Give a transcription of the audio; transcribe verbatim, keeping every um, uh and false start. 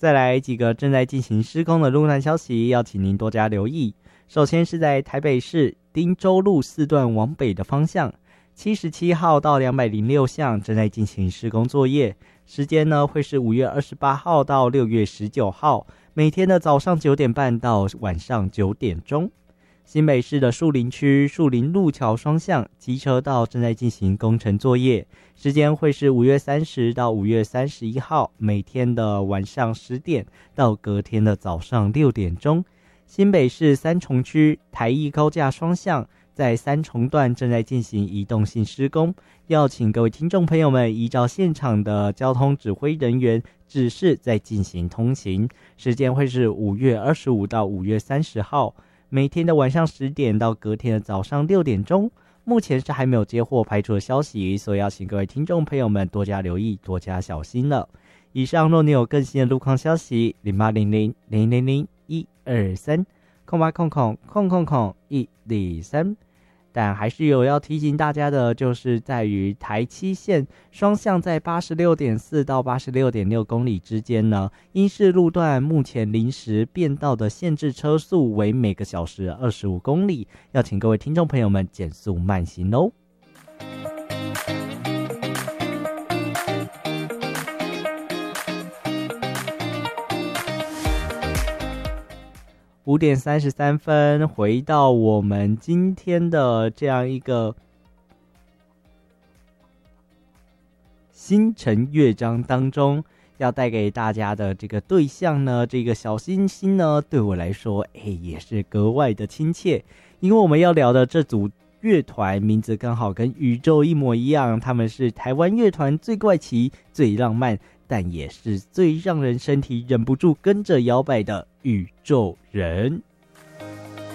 再来几个正在进行施工的路段消息，要请您多加留意。首先是在台北市汀州路四段往北的方向，七十七号到两百零六巷正在进行施工作业，时间呢会是五月二十八号到六月十九号，每天的早上九点半到晚上九点钟。新北市的树林区树林路桥双向机车道正在进行工程作业，时间会是五月三十到五月三十一号，每天的晚上十点到隔天的早上六点钟。新北市三重区台艺高架双向在三重段正在进行移动性施工，要请各位听众朋友们依照现场的交通指挥人员指示在进行通行，时间会是五月二十五到五月三十号，每天的晚上十点到隔天的早上六点钟。目前是还没有接获排除的消息，所以要请各位听众朋友们多加留意，多加小心了。以上若你有更新的路况消息，零八零零零零零一二三空八空空空空空一二三。但还是有要提醒大家的，就是在于台七线双向在 八十六点四 到 八十六点六 公里之间呢，因是路段目前临时变道的限制车速为每个小时二十五公里，要请各位听众朋友们减速慢行哦。五点三十三分，回到我们今天的这样一个星辰乐章当中，要带给大家的这个对象呢，这个小星星呢，对我来说，哎，也是格外的亲切，因为我们要聊的这组乐团名字刚好跟宇宙一模一样，他们是台湾乐团最怪奇、最浪漫，但也是最让人身体忍不住跟着摇摆的宇宙人。